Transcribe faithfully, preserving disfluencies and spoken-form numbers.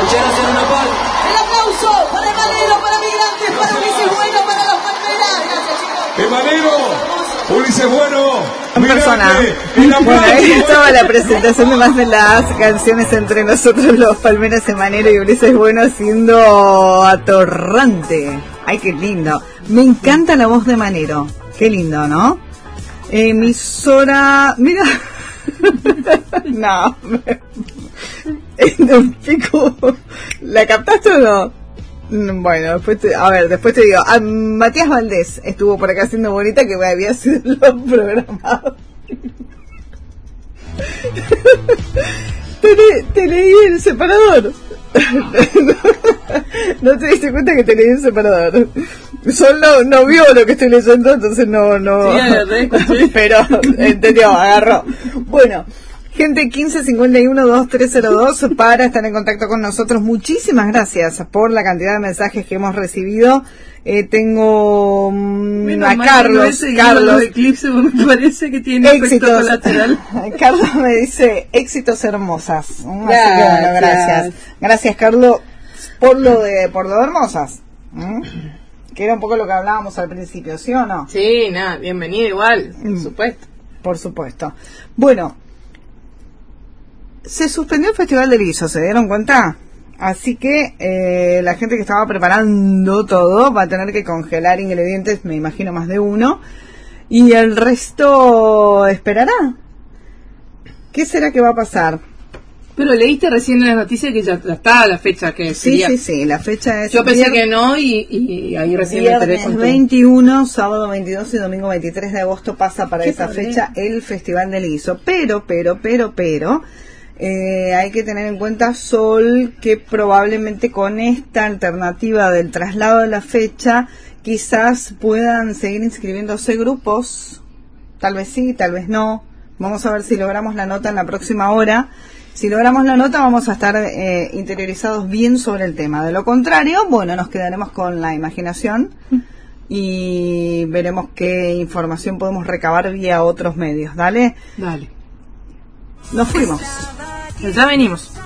Muchas gracias, Luna Pal. El aplauso para Manero, para Migrantes, para Ulises Bueno, para los Palmeras. Gracias, chicos. Emanero, Ulises Bueno, en persona. Bueno, ahí estaba la presentación de más de las canciones entre nosotros, los Palmeras, Emanero y Ulises Bueno, siendo atorrante. Ay, qué lindo. Me encanta la voz de Manero. Qué lindo, ¿no? Emisora... Mira... no. Me pico. ¿La captaste o no? Bueno, después te, a ver, después te digo. Ah, Matías Valdés estuvo por acá haciendo bonita, que me había sido lo programado. te, le, te leí el separador. No te diste cuenta que te leí el separador. Sol no, no vio lo que estoy leyendo, entonces no, no. Sí, agarré, pero entendió, agarró. Bueno, gente, quince cincuenta y uno veintitrés cero dos para estar en contacto con nosotros. Muchísimas gracias por la cantidad de mensajes que hemos recibido. Eh, tengo um, a Carlos. Carlos, Eclipse, me parece que tiene éxitos colateral. Carlos me dice éxitos hermosas. Uh, gracias. Así que, bueno, gracias. Gracias, Carlos, por lo de por lo de hermosas. ¿Mm? Que era un poco lo que hablábamos al principio, ¿sí o no? Sí, nada, bienvenido igual, por mm, supuesto. Por supuesto. Bueno, se suspendió el Festival del Guiso, ¿se dieron cuenta? Así que eh, la gente que estaba preparando todo va a tener que congelar ingredientes, me imagino más de uno, y el resto esperará. ¿Qué será que va a pasar? Pero leíste recién en la noticia que ya, ya está la fecha que sí, sería. Sí, sí, la fecha es... Yo pensé viernes, que no y, y ahí recién me enteré con veintiuno, sábado veintidós y domingo veintitrés de agosto pasa para esa problema? fecha el Festival del Guiso. Pero, pero, pero, pero... Eh, hay que tener en cuenta, Sol, que probablemente con esta alternativa del traslado de la fecha quizás puedan seguir inscribiéndose grupos, tal vez sí, tal vez no. Vamos a ver si logramos la nota en la próxima hora. Si logramos la nota vamos a estar eh, interiorizados bien sobre el tema. De lo contrario, bueno, nos quedaremos con la imaginación y veremos qué información podemos recabar vía otros medios. Dale. Dale. Nos fuimos. Ya venimos.